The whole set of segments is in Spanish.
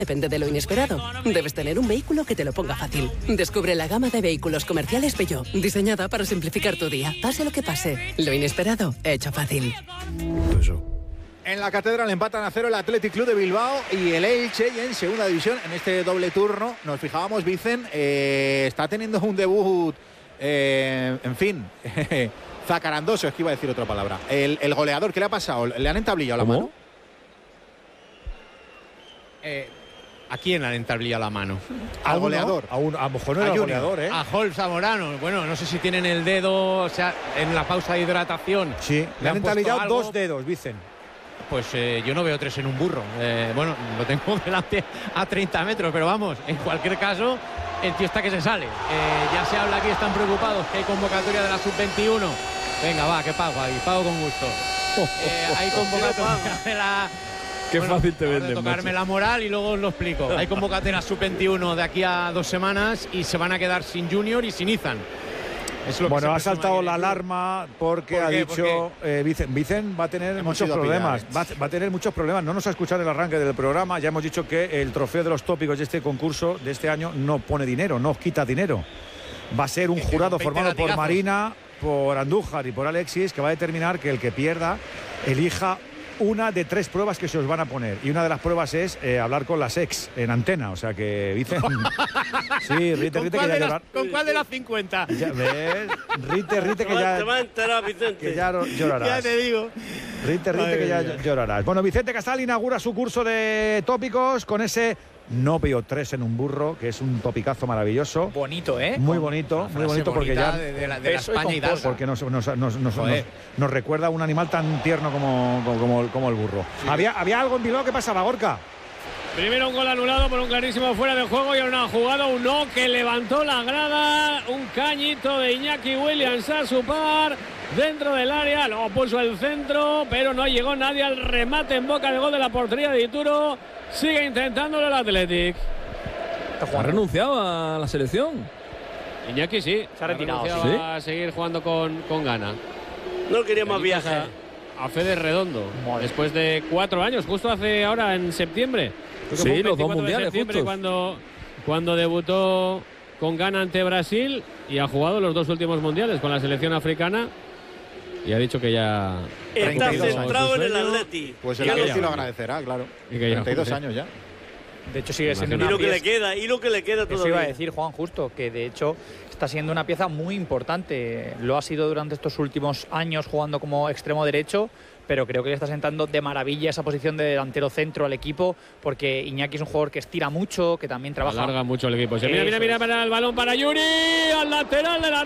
Depende de lo inesperado. Debes tener un vehículo que te lo ponga fácil. Descubre la gama de vehículos comerciales Peugeot, diseñada para simplificar tu día. Pase lo que pase, lo inesperado, hecho fácil. En la Catedral empatan a 0 el Athletic Club de Bilbao y el Elche, y en segunda división, en este doble turno, nos fijábamos, Vicen, está teniendo un debut, en fin, zacarandoso, es que iba a decir otra palabra. El goleador, ¿qué le ha pasado? ¿Le han entablillado la mano? ¿A quién le han entablillado la mano? Al goleador. A lo mejor no era goleador, ¿eh? A Holmes Zamorano. Bueno, no sé si tienen el dedo, o sea, en la pausa de hidratación. Sí, le han entablillado 2 dedos, Vicen. Pues yo no veo 3 en un burro. Bueno, lo tengo delante a 30 metros, pero vamos, en cualquier caso, el tío está que se sale. Ya se habla aquí, están preocupados, que hay convocatoria de la Sub-21. Venga, va, que pago ahí, pago con gusto. Hay convocatoria de la... Qué fácil te venden. Tocarme la moral y luego os lo explico. Hay convocatoria Sub-21 de aquí a 2 semanas y se van a quedar sin Junior y sin Izan. Bueno, ha saltado la alarma porque ha dicho Vicen va a tener muchos problemas. Va a tener muchos problemas. No nos ha escuchado el arranque del programa. Ya hemos dicho que el trofeo de los tópicos de este concurso de este año no pone dinero, no quita dinero. Va a ser un jurado formado por Marina, por Andújar y por Alexis, que va a determinar que el que pierda elija una de 3 pruebas que se os van a poner. Y una de las pruebas es hablar con las ex en antena. O sea que Vicen... Sí, Rite que ya llorar. ¿Con cuál de las 50? Ya ves, Rite que ya... Te va a enterar, Vicente. Que ya llorarás. Ya te digo. Rite que ya llorarás. Bueno, Vicente Casal inaugura su curso de tópicos con ese... No veo 3 en un burro, que es un topicazo maravilloso. Bonito, ¿eh? Muy bonito porque ya... De la España y porque nos recuerda a un animal tan tierno como el burro. Sí. ¿Había algo en Bilbao que pasaba, Gorka? Primero un gol anulado por un clarísimo fuera de juego y ahora una jugada, un no que levantó la grada, un cañito de Iñaki Williams a su par dentro del área, luego puso el centro, pero no llegó nadie al remate en boca de gol de la portería de Dituro. Sigue intentándolo el Athletic. ¿Ha renunciado a la selección? Iñaki sí, se ha retirado. ¿Sí? A seguir jugando con gana. No quería más viajes. A Fede Redondo, después de 4 años, justo hace ahora en septiembre. Sí, los 2 mundiales juntos. Cuando debutó con Ghana ante Brasil y ha jugado los 2 últimos mundiales con la selección africana y ha dicho que ya... Está centrado en el Atleti. Pues el Atleti lo agradecerá, claro. 32 años ya. De hecho sigue siendo una pieza. Y lo que le queda todavía. Eso iba a decir, Juan, justo, que de hecho está siendo una pieza muy importante. Lo ha sido durante estos últimos años jugando como extremo derecho, pero creo que le está sentando de maravilla esa posición de delantero centro al equipo, porque Iñaki es un jugador que estira mucho, que también trabaja. Alarga mucho el equipo. Mira para el balón para Yuri, al lateral de la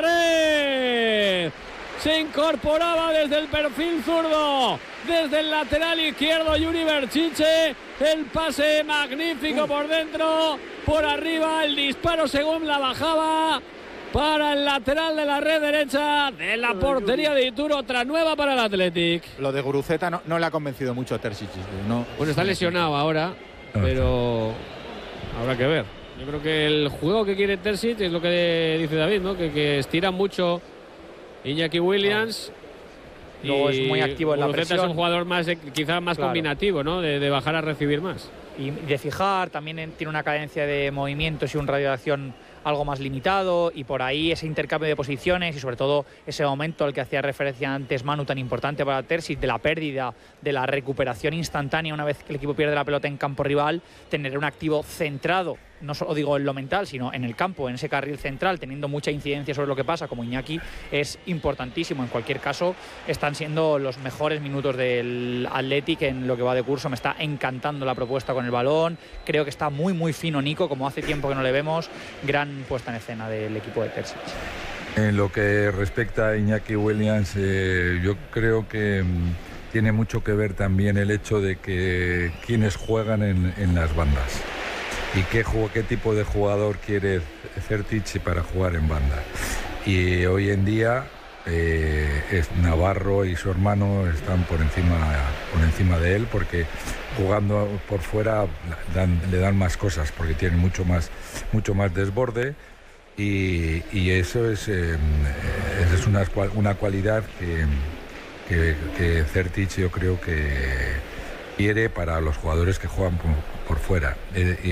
red. Se incorporaba desde el perfil zurdo, desde el lateral izquierdo Yuri Berchiche, el pase magnífico por dentro, por arriba el disparo según la bajaba para el lateral de la red derecha de la portería de Dituro, otra nueva para el Athletic. Lo de Guruceta no le ha convencido mucho a Terzic. No. Bueno, está lesionado ahora, pero habrá que ver. Yo creo que el juego que quiere Terzic es lo que dice David, ¿no? Que estira mucho Iñaki Williams. Luego es muy activo en la presión. Es un jugador quizás más combinativo, ¿no? De bajar a recibir más. Y de fijar, también tiene una cadencia de movimientos y un radio de acción algo más limitado, y por ahí ese intercambio de posiciones y sobre todo ese momento al que hacía referencia antes Manu, tan importante para Terzic, de la pérdida, de la recuperación instantánea una vez que el equipo pierde la pelota en campo rival, tener un activo centrado, no solo digo en lo mental, sino en el campo, en ese carril central, teniendo mucha incidencia sobre lo que pasa, como Iñaki, es importantísimo. En cualquier caso, están siendo los mejores minutos del Athletic en lo que va de curso. Me está encantando la propuesta con el balón. Creo que está muy, muy fino Nico, como hace tiempo que no le vemos. Gran puesta en escena del equipo de Terzic. En lo que respecta a Iñaki Williams, yo creo que tiene mucho que ver también el hecho de que quienes juegan en las bandas y qué tipo de jugador quiere Terzic para jugar en banda. Y hoy en día Navarro y su hermano están por encima de él, porque jugando por fuera le dan más cosas, porque tienen mucho más desborde, y eso es una cualidad que Terzic yo creo que quiere para los jugadores que juegan por fuera.